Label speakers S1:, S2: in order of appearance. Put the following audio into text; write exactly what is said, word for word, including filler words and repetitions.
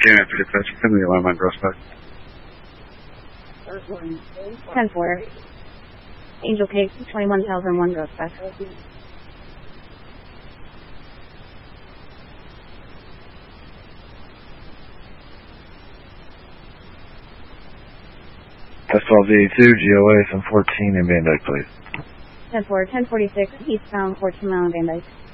S1: Jam after dispatch. Come to the alarm on Gross Park.
S2: ten four. Angel Cake, twenty-one thousand one Gross Park.
S3: S twelve eighty-two, G O A, some fourteen in Van Dyke, please.
S2: ten four, ten forty-six, eastbound, fourteen mile Van Dyke.